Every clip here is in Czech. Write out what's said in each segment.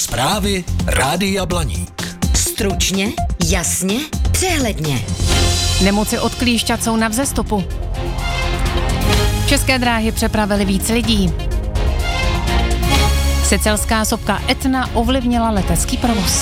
Zprávy Rádia Blaník. Stručně, jasně, přehledně. Nemoci od klíšťat jsou na vzestupu. České dráhy přepravily víc lidí. Sicilská sopka Etna ovlivnila letecký provoz.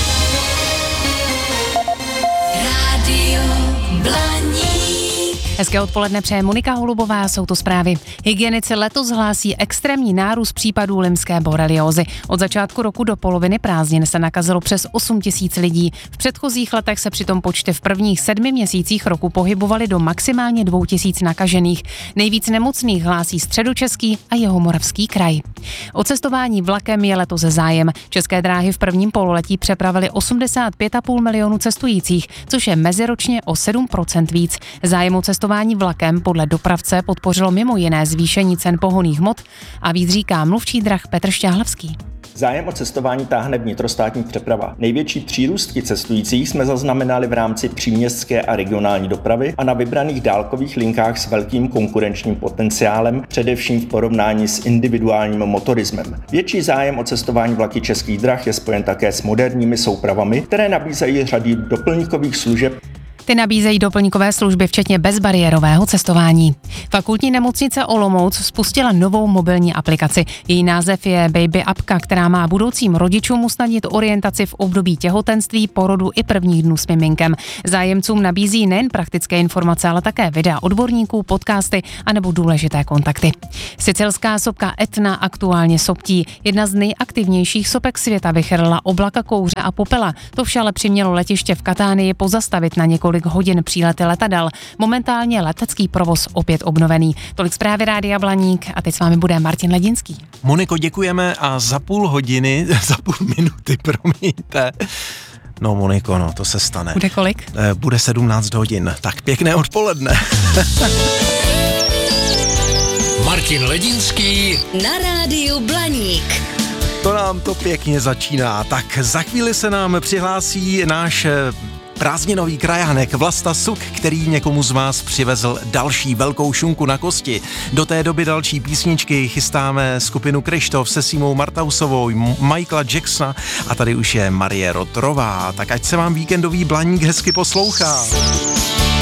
Rádio Blaník. Hezké odpoledne přeje Monika Holubová, jsou to zprávy. Hygienici letos hlásí extrémní nárůst případů limské boreliózy. Od začátku roku do poloviny prázdnin se nakazilo přes 8 000 lidí. V předchozích letech se přitom počty v prvních 7 měsících roku pohybovaly do maximálně 2 000 nakažených. Nejvíc nemocných hlásí Středočeský a Jihomoravský kraj. O cestování vlakem je letos zájem. České dráhy v prvním pololetí přepravily 85,5 milionu cestujících, což je meziročně o 7% víc. Zájem o cestování vlakem podle dopravce podpořilo mimo jiné zvýšení cen pohonných hmot a víc říká mluvčí drah Petr Šťáhlavský. Zájem o cestování táhne vnitrostátní přeprava. Největší přírůstky cestujících jsme zaznamenali v rámci příměstské a regionální dopravy a na vybraných dálkových linkách s velkým konkurenčním potenciálem, především v porovnání s individuálním motorismem. Větší zájem o cestování vlaky Českých drah je spojen také s moderními soupravami, které nabízejí řady doplňkových služeb. Ty nabízejí doplňkové služby, včetně bezbariérového cestování. Fakultní nemocnice Olomouc spustila novou mobilní aplikaci. Její název je Baby Appka, která má budoucím rodičům usnadnit orientaci v období těhotenství, porodu i prvních dnů s miminkem. Zájemcům nabízí nejen praktické informace, ale také videa odborníků, podcasty anebo důležité kontakty. Sicilská sopka Etna aktuálně soptí. Jedna z nejaktivnějších sopek světa vychrlila oblaka kouře a popela. To vše ale přimělo letiště v Katánii pozastavit na několik hodin přílety letadel. Momentálně letecký provoz opět obnovený. Tolik zprávy Rádia Blaník a teď s vámi bude Martin Ledinský. Moniko, děkujeme a za půl minuty, promiňte. No Moniko, no to se stane. Bude kolik? Bude 17 hodin. Tak pěkné odpoledne. Martin Ledinský Na Rádiu Blaník. To nám to pěkně začíná. Tak za chvíli se nám přihlásí náš prázdninový krajánek Vlasta Suk, který někomu z vás přivezl další velkou šunku na kosti. Do té doby další písničky chystáme skupinu Kryštof se Simou Martausovou, Michaela Jacksona a tady už je Marie Rotrová. Tak ať se vám víkendový Blaník hezky poslouchá.